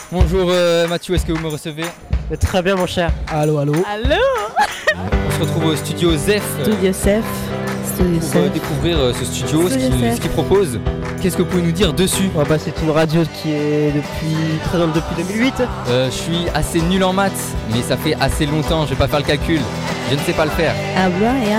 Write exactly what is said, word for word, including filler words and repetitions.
Bonjour euh, Mathieu, est-ce que vous me recevez? Très bien mon cher. Allô, allô. Allô. On se retrouve au studio Zef euh, Studio Sef. Studio pour euh, Sef. découvrir euh, ce studio, ce Studio qu'il Zef. ce qu'il propose. Qu'est-ce que vous pouvez nous dire dessus? Oh, bah, c'est une radio qui est depuis présente depuis deux mille huit. euh, Je suis assez nul en maths, mais ça fait assez longtemps, je vais pas faire le calcul. Je ne sais pas le faire. À boire et à